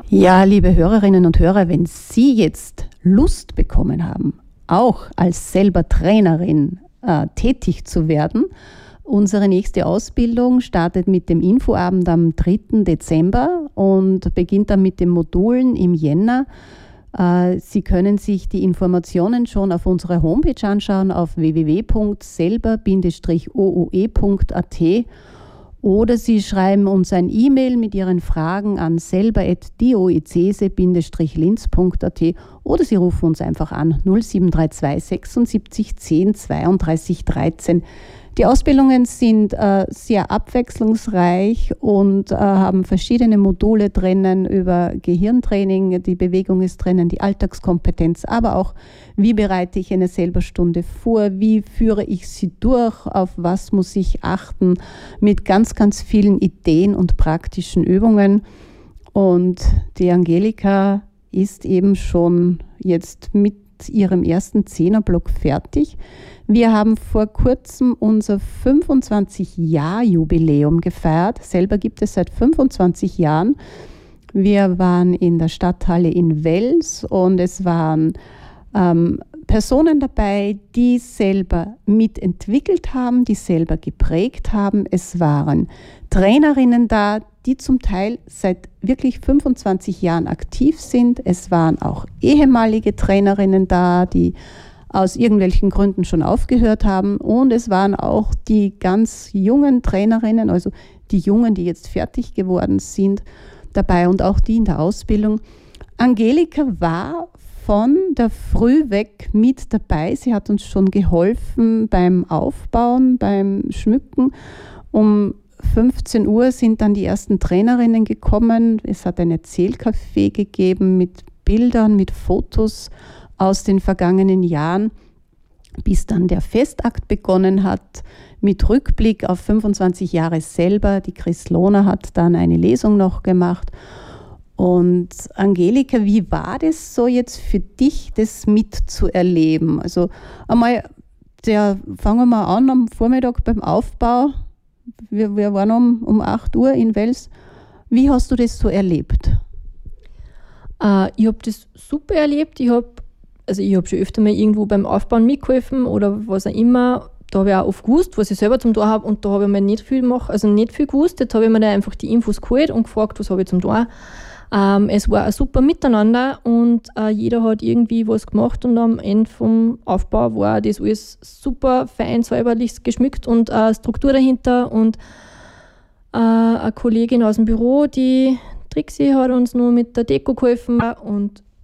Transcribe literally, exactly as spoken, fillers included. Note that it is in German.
Ja, liebe Hörerinnen und Hörer, wenn Sie jetzt Lust bekommen haben, auch als selber Trainerin äh, tätig zu werden, unsere nächste Ausbildung startet mit dem Infoabend am dritten Dezember und beginnt dann mit den Modulen im Jänner. Äh, Sie können sich die Informationen schon auf unserer Homepage anschauen, auf w w w punkt selber Bindestrich o o e punkt a t. Oder Sie schreiben uns ein E-Mail mit Ihren Fragen an selber at dioecese Bindestrich linz punkt a t oder Sie rufen uns einfach an null sieben drei zwei sechsundsiebzig zehn zweiunddreißig dreizehn. Die Ausbildungen sind äh, sehr abwechslungsreich und äh, haben verschiedene Module drinnen über Gehirntraining, die Bewegung ist drinnen, die Alltagskompetenz, aber auch, wie bereite ich eine Selberstunde vor, wie führe ich sie durch, auf was muss ich achten, mit ganz, ganz vielen Ideen und praktischen Übungen. Und die Angelika ist eben schon jetzt mit ihrem ersten Zehnerblock fertig. Wir haben vor kurzem unser fünfundzwanzig-Jahr-Jubiläum gefeiert. Selber gibt es seit fünfundzwanzig Jahren. Wir waren in der Stadthalle in Wels und es waren ähm, Personen dabei, die selber mitentwickelt haben, die selber geprägt haben. Es waren Trainerinnen da, die zum Teil seit wirklich fünfundzwanzig Jahren aktiv sind. Es waren auch ehemalige Trainerinnen da, die aus irgendwelchen Gründen schon aufgehört haben. Und es waren auch die ganz jungen Trainerinnen, also die Jungen, die jetzt fertig geworden sind, dabei und auch die in der Ausbildung. Angelika war von der Früh weg mit dabei. Sie hat uns schon geholfen beim Aufbauen, beim Schmücken. Um fünfzehn Uhr sind dann die ersten Trainerinnen gekommen. Es hat ein Erzählcafé gegeben mit Bildern, mit Fotos aus den vergangenen Jahren, bis dann der Festakt begonnen hat, mit Rückblick auf fünfundzwanzig Jahre selber. Die Chris Lohner hat dann eine Lesung noch gemacht. Und Angelika, wie war das so jetzt für dich, das mitzuerleben? Also einmal, der, fangen wir mal an am Vormittag beim Aufbau. Wir, wir waren um, um acht Uhr in Wels. Wie hast du das so erlebt? Uh, ich habe das super erlebt. Ich habe also ich hab schon öfter mal irgendwo beim Aufbauen mitgeholfen oder was auch immer. Da habe ich auch oft gewusst, was ich selber zum Tun habe und da habe ich mir nicht viel gemacht, also nicht viel gewusst. Jetzt habe ich mir da einfach die Infos geholt und gefragt, was habe ich zum Tun. Ähm, es war ein super Miteinander und äh, jeder hat irgendwie was gemacht und am Ende vom Aufbau war das alles super fein, säuberlich geschmückt und äh, Struktur dahinter und äh, eine Kollegin aus dem Büro, die Trixie, hat uns nur mit der Deko geholfen und